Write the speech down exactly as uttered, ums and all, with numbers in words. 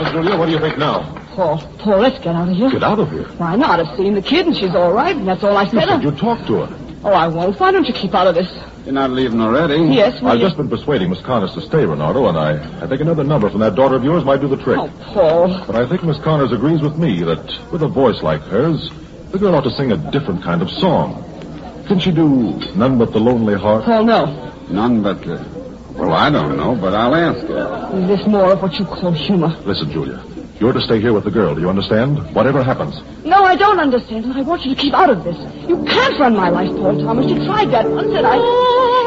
Julia. What do you think now? Paul, Paul, let's get out of here. Get out of here? Why not? I've seen the kid and she's all right, and that's all I said. You said you talked to her. Oh, I won't. Why don't you keep out of this? You're not leaving already? Yes, will I've you? just been persuading Miss Connors to stay, Renardo, and I, I think another number from that daughter of yours might do the trick. Oh, Paul. But I think Miss Connors agrees with me that with a voice like hers, the girl ought to sing a different kind of song. Can she do None But the Lonely Heart? Paul, no. None but... Uh, well, I don't know, but I'll ask her. Is this more of what you call humor? Listen, Julia. You're to stay here with the girl. Do you understand? Whatever happens. No, I don't understand, and I want you to keep out of this. You can't run my life, Paul Thomas. You tried that once, and I...